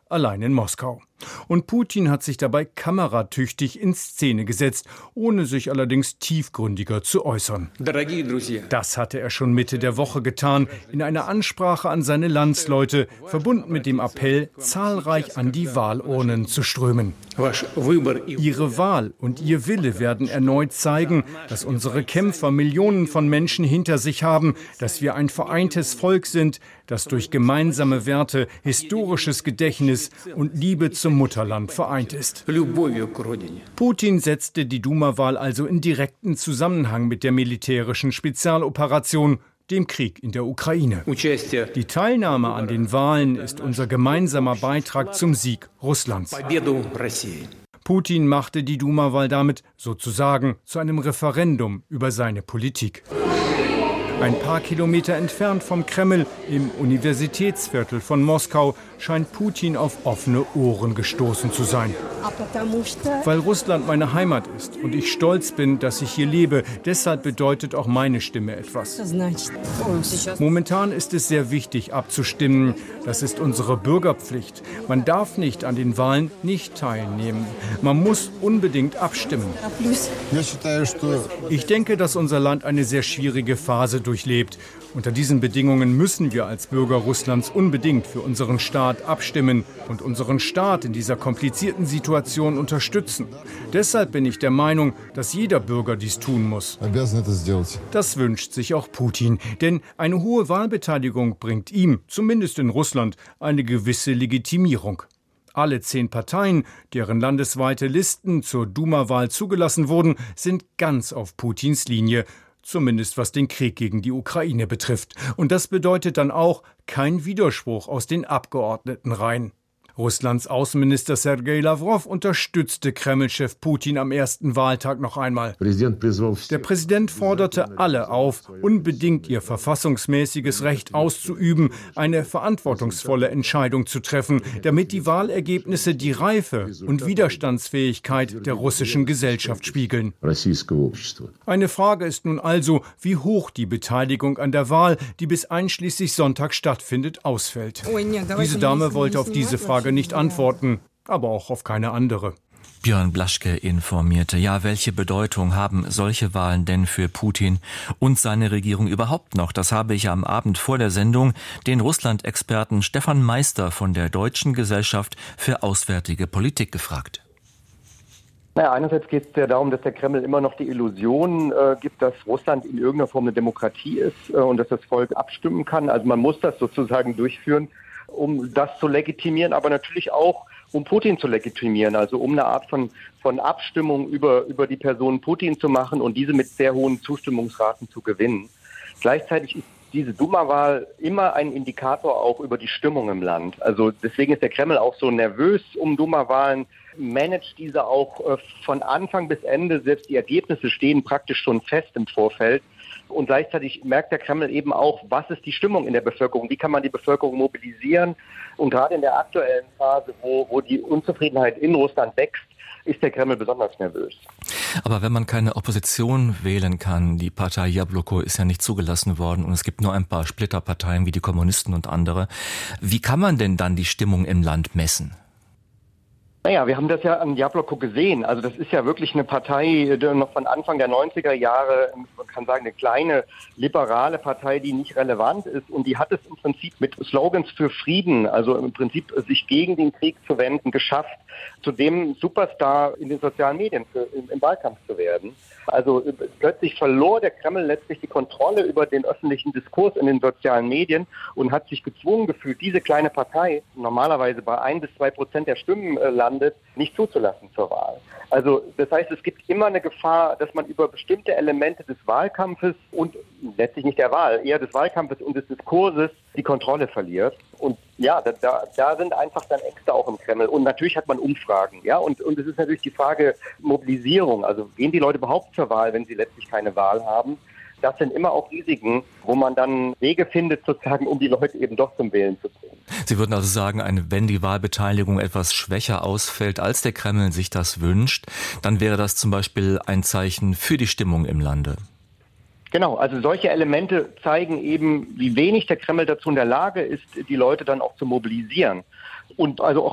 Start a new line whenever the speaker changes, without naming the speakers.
allein in Moskau. Und Putin hat sich dabei kameratüchtig in Szene gesetzt, ohne sich allerdings tiefgründiger zu äußern. Das hatte er schon Mitte der Woche getan, in einer Ansprache an seine Landsleute, verbunden mit dem Appell, zahlreich an die Wahlurnen zu strömen. Ihre Wahl und ihr Wille werden erneut zeigen, dass unsere Kämpfer Millionen von Menschen hinter sich haben, dass wir ein vereintes Volk sind, das durch gemeinsame Werte, historisches Gedächtnis und Liebe zum Mutterland vereint ist. Putin setzte die Duma-Wahl also in direkten Zusammenhang mit der militärischen Spezialoperation, dem Krieg in der Ukraine. Die Teilnahme an den Wahlen ist unser gemeinsamer Beitrag zum Sieg Russlands. Putin machte die Duma-Wahl damit sozusagen zu einem Referendum über seine Politik. Ein paar Kilometer entfernt vom Kreml, im Universitätsviertel von Moskau, scheint Putin auf offene Ohren gestoßen zu sein. Weil Russland meine Heimat ist und ich stolz bin, dass ich hier lebe, deshalb bedeutet auch meine Stimme etwas. Momentan ist es sehr wichtig, abzustimmen. Das ist unsere Bürgerpflicht. Man darf nicht an den Wahlen nicht teilnehmen. Man muss unbedingt abstimmen. Ich denke, dass unser Land eine sehr schwierige Phase durchlebt. Unter diesen Bedingungen müssen wir als Bürger Russlands unbedingt für unseren Staat abstimmen und unseren Staat in dieser komplizierten Situation unterstützen. Deshalb bin ich der Meinung, dass jeder Bürger dies tun muss. Das wünscht sich auch Putin, denn eine hohe Wahlbeteiligung bringt ihm, zumindest in Russland, eine gewisse Legitimierung. Alle 10 Parteien, deren landesweite Listen zur Duma-Wahl zugelassen wurden, sind ganz auf Putins Linie. Zumindest was den Krieg gegen die Ukraine betrifft. Und das bedeutet dann auch kein Widerspruch aus den Abgeordnetenreihen. Russlands Außenminister Sergei Lawrow unterstützte Kreml-Chef Putin am ersten Wahltag noch einmal. Der Präsident forderte alle auf, unbedingt ihr verfassungsmäßiges Recht auszuüben, eine verantwortungsvolle Entscheidung zu treffen, damit die Wahlergebnisse die Reife und Widerstandsfähigkeit der russischen Gesellschaft spiegeln. Eine Frage ist nun also, wie hoch die Beteiligung an der Wahl, die bis einschließlich Sonntag stattfindet, ausfällt. Diese Dame wollte auf diese Frage nicht antworten, aber auch auf keine andere.
Björn Blaschke informierte. Ja, welche Bedeutung haben solche Wahlen denn für Putin und seine Regierung überhaupt noch? Das habe ich am Abend vor der Sendung den Russland-Experten Stefan Meister von der Deutschen Gesellschaft für Auswärtige Politik gefragt.
Naja, einerseits geht es ja darum, dass der Kreml immer noch die Illusion gibt, dass Russland in irgendeiner Form eine Demokratie ist und dass das Volk abstimmen kann. Also man muss das sozusagen durchführen, um das zu legitimieren, aber natürlich auch, um Putin zu legitimieren, also um eine Art von Abstimmung über die Person Putin zu machen und diese mit sehr hohen Zustimmungsraten zu gewinnen. Gleichzeitig ist diese Duma-Wahl immer ein Indikator auch über die Stimmung im Land. Also deswegen ist der Kreml auch so nervös um Duma-Wahlen, managt diese auch von Anfang bis Ende, selbst die Ergebnisse stehen praktisch schon fest im Vorfeld. Und gleichzeitig merkt der Kreml eben auch, was ist die Stimmung in der Bevölkerung, wie kann man die Bevölkerung mobilisieren. Und gerade in der aktuellen Phase, wo die Unzufriedenheit in Russland wächst, ist der Kreml besonders nervös.
Aber wenn man keine Opposition wählen kann, die Partei Jabloko ist ja nicht zugelassen worden und es gibt nur ein paar Splitterparteien wie die Kommunisten und andere, wie kann man denn dann die Stimmung im Land messen?
Naja, wir haben das ja an Jabloko gesehen. Also das ist ja wirklich eine Partei, die noch von Anfang der 90er Jahre, man kann sagen, eine kleine liberale Partei, die nicht relevant ist. Und die hat es im Prinzip mit Slogans für Frieden, also im Prinzip sich gegen den Krieg zu wenden, geschafft, zu dem Superstar in den sozialen Medien im Wahlkampf zu werden. Also plötzlich verlor der Kreml letztlich die Kontrolle über den öffentlichen Diskurs in den sozialen Medien und hat sich gezwungen gefühlt, diese kleine Partei, normalerweise bei 1-2% der Stimmen landet, nicht zuzulassen zur Wahl. Also das heißt, es gibt immer eine Gefahr, dass man über bestimmte Elemente des Wahlkampfes und letztlich nicht der Wahl, eher des Wahlkampfes und des Diskurses die Kontrolle verliert. Und ja, da sind einfach dann Ängste auch im Kreml. Und natürlich hat man Umfragen, ja, und es ist natürlich die Frage Mobilisierung. Also gehen die Leute überhaupt zur Wahl, wenn sie letztlich keine Wahl haben? Das sind immer auch Risiken, wo man dann Wege findet, sozusagen, um die Leute eben doch zum Wählen zu bringen.
Sie würden also sagen, wenn die Wahlbeteiligung etwas schwächer ausfällt, als der Kreml sich das wünscht, dann wäre das zum Beispiel ein Zeichen für die Stimmung im Lande.
Genau, also solche Elemente zeigen eben, wie wenig der Kreml dazu in der Lage ist, die Leute dann auch zu mobilisieren. Und also